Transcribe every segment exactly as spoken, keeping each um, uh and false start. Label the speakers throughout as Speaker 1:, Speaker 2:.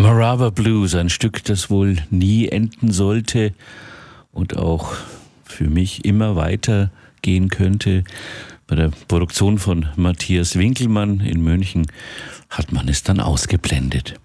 Speaker 1: Maraba Blues, ein Stück, das wohl nie enden sollte und auch für mich immer weitergehen könnte. Bei der Produktion von Matthias Winkelmann in München hat man es dann ausgeblendet.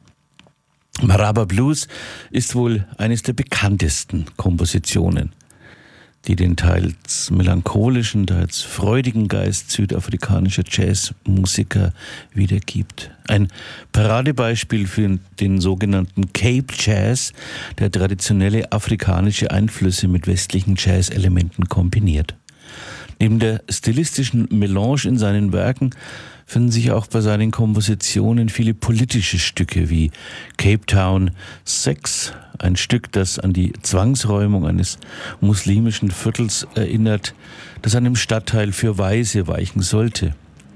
Speaker 1: Maraba Blues ist wohl eines der bekanntesten Kompositionen, die den teils melancholischen, teils freudigen Geist südafrikanischer Jazzmusiker wiedergibt. Ein Paradebeispiel für den sogenannten Cape Jazz, der traditionelle afrikanische Einflüsse mit westlichen Jazz-Elementen kombiniert. Neben der stilistischen Melange in seinen Werken finden sich auch bei seinen Kompositionen viele politische Stücke wie Cape Town Six, ein Stück, das an die Zwangsräumung eines muslimischen Viertels erinnert, das einem Stadtteil für Weiße weichen sollte.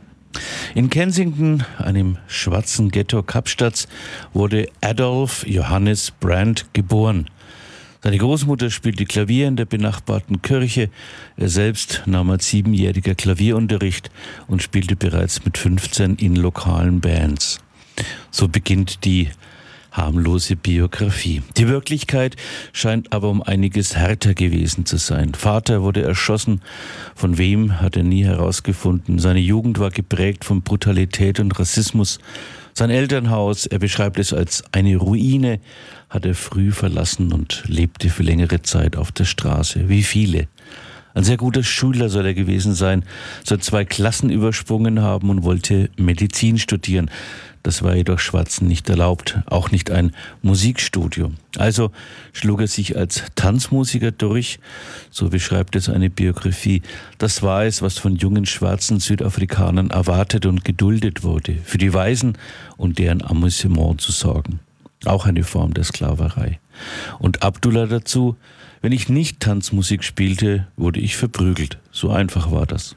Speaker 1: In Kensington, einem schwarzen Ghetto Kapstadts, wurde Adolph Johannes Brand geboren. Seine Großmutter spielte Klavier in der benachbarten Kirche. Er selbst nahm als Siebenjähriger Klavierunterricht und spielte bereits mit fünfzehn in lokalen Bands. So beginnt die harmlose Biografie. Die Wirklichkeit scheint aber um einiges härter gewesen zu sein. Vater wurde erschossen, von wem hat er nie herausgefunden. Seine Jugend war geprägt von Brutalität und Rassismus. Sein Elternhaus, er beschreibt es als eine Ruine, hat er früh verlassen und lebte für längere Zeit auf der Straße, wie viele. Ein sehr guter Schüler soll er gewesen sein, soll zwei Klassen übersprungen haben und wollte Medizin studieren. Das war jedoch Schwarzen nicht erlaubt, auch nicht ein Musikstudium. Also schlug er sich als Tanzmusiker durch, so beschreibt es eine Biografie. Das war es, was von jungen schwarzen Südafrikanern erwartet und geduldet wurde, für die Weißen und deren Amüsement zu sorgen. Auch eine Form der Sklaverei. Und Abdullah dazu: Wenn ich nicht Tanzmusik spielte, wurde ich verprügelt. So einfach war das.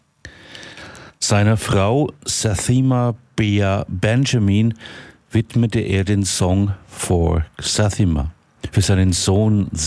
Speaker 1: Seiner Frau Sathima Bea Benjamin widmete er den Song For Sathima. Für seinen Sohn